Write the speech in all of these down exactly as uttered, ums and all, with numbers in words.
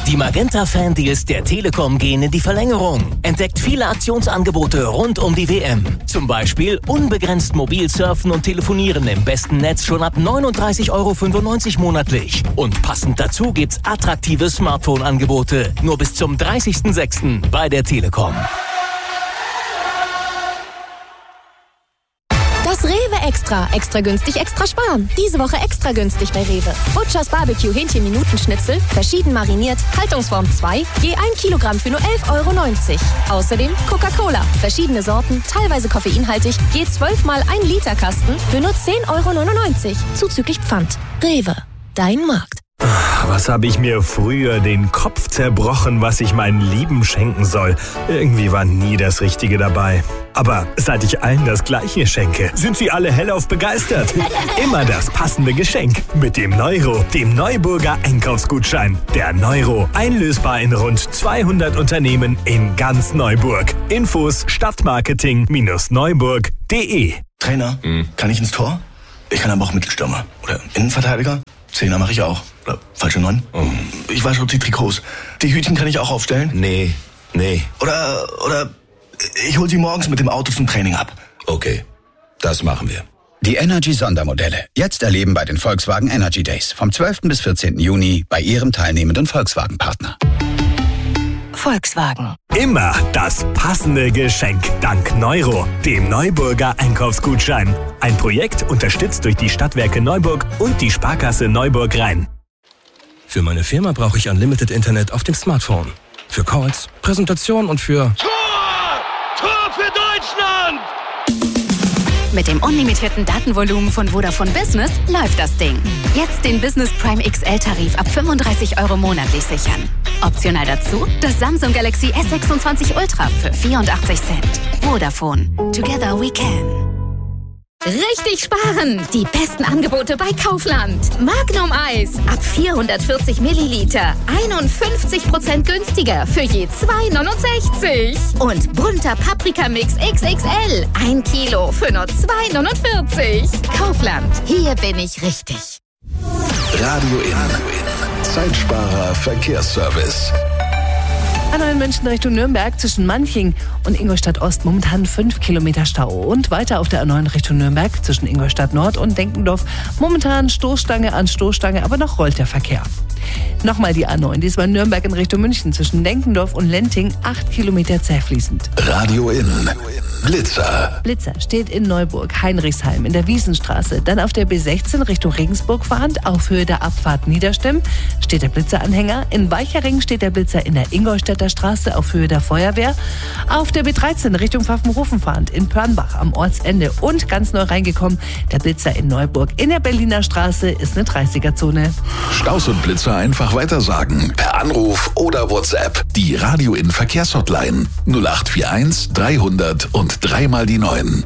Die Magenta-Fan-Deals der Telekom gehen in die Verlängerung. Entdeckt viele Aktionsangebote rund um die W M. Zum Beispiel unbegrenzt mobil surfen und telefonieren im besten Netz schon ab neununddreißig Euro fünfundneunzig monatlich. Und passend dazu gibt's attraktive Smartphone-Angebote. Nur bis zum dreißigsten sechsten bei der Telekom. Das Rewe Extra. Extra günstig, extra sparen. Diese Woche extra günstig bei Rewe. Butchers Barbecue Hähnchen-Minutenschnitzel, verschieden mariniert, Haltungsform zwei, je ein Kilogramm für nur elf Euro neunzig. Außerdem Coca-Cola, verschiedene Sorten, teilweise koffeinhaltig, je zwölf mal ein Liter Kasten für nur zehn Euro neunundneunzig. Zuzüglich Pfand. Rewe. Dein Markt. Was habe ich mir früher den Kopf zerbrochen, was ich meinen Lieben schenken soll. Irgendwie war nie das Richtige dabei. Aber seit ich allen das Gleiche schenke, sind sie alle hellauf begeistert. Immer das passende Geschenk mit dem Neuro, dem Neuburger Einkaufsgutschein. Der Neuro, einlösbar in rund zweihundert Unternehmen in ganz Neuburg. Infos stadtmarketing Neuburg punkt de. Trainer, hm. kann ich ins Tor? Ich kann aber auch Mittelstürmer. Oder Innenverteidiger? Zehner mache ich auch. Oder falsche Neun? Oh. Ich wasche die Trikots. Die Hütchen kann ich auch aufstellen? Nee, nee. Oder, oder ich hol sie morgens mit dem Auto zum Training ab. Okay, das machen wir. Die Energy-Sondermodelle. Jetzt erleben bei den Volkswagen Energy Days. Vom zwölften bis vierzehnten Juni bei Ihrem teilnehmenden Volkswagen-Partner. Volkswagen. Immer das passende Geschenk. Dank Neuro, dem Neuburger Einkaufsgutschein. Ein Projekt unterstützt durch die Stadtwerke Neuburg und die Sparkasse Neuburg-Rhein. Für meine Firma brauche ich Unlimited Internet auf dem Smartphone. Für Calls, Präsentation und für... Tor! Tor für Deutschland! Mit dem unlimitierten Datenvolumen von Vodafone Business läuft das Ding. Jetzt den Business Prime X L-Tarif ab fünfunddreißig Euro monatlich sichern. Optional dazu das Samsung Galaxy S sechsundzwanzig Ultra für vierundachtzig Cent. Vodafone. Together we can. Richtig sparen! Die besten Angebote bei Kaufland. Magnum Eis ab vierhundertvierzig Milliliter. einundfünfzig Prozent günstiger für je zwei neunundsechzig. Und bunter Paprikamix X X L. Ein Kilo für nur zwei neunundvierzig. Kaufland. Hier bin ich richtig. Radio In. Zeitsparer Verkehrsservice. A neun München Richtung Nürnberg zwischen Manching und Ingolstadt Ost momentan fünf Kilometer Stau. Und weiter auf der A neun Richtung Nürnberg zwischen Ingolstadt Nord und Denkendorf momentan Stoßstange an Stoßstange, aber noch rollt der Verkehr. Nochmal die A neun, diesmal Nürnberg in Richtung München zwischen Denkendorf und Lenting, acht Kilometer zähfließend. Radio In. Blitzer. Blitzer steht in Neuburg, Heinrichsheim in der Wiesenstraße. Dann auf der B sechzehn Richtung Regensburg fahrend, auf Höhe der Abfahrt Niederstimm steht der Blitzeranhänger. In Weichering steht der Blitzer in der Ingolstädter Straße auf Höhe der Feuerwehr. Auf der B dreizehn Richtung Pfaffenhofen fahrend in Pörnbach am Ortsende. Und ganz neu reingekommen, der Blitzer in Neuburg. In der Berliner Straße ist eine dreißiger-Zone. Staus und Blitzer einfach weitersagen. Per Anruf oder WhatsApp. Die Radio In Verkehrshotline null acht vier eins dreihundert und dreimal die neun.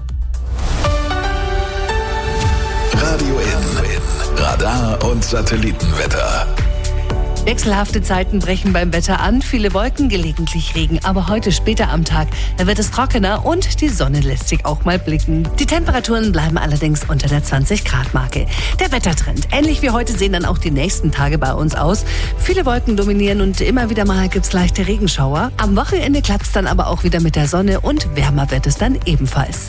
Radio In. Radar und Satellitenwetter. Wechselhafte Zeiten brechen beim Wetter an. Viele Wolken, gelegentlich Regen. Aber heute später am Tag, da wird es trockener und die Sonne lässt sich auch mal blicken. Die Temperaturen bleiben allerdings unter der zwanzig Grad Marke. Der Wettertrend. Ähnlich wie heute sehen dann auch die nächsten Tage bei uns aus. Viele Wolken dominieren und immer wieder mal gibt's leichte Regenschauer. Am Wochenende klappt's dann aber auch wieder mit der Sonne und wärmer wird es dann ebenfalls.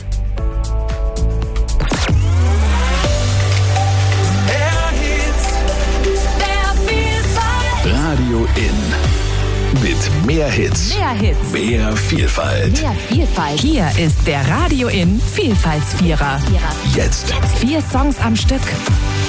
Radio In. Mit mehr Hits. Mehr Hits. Mehr Vielfalt. Mehr Vielfalt. Hier ist der Radio In Vielfaltsvierer. Jetzt. Vier Songs am Stück.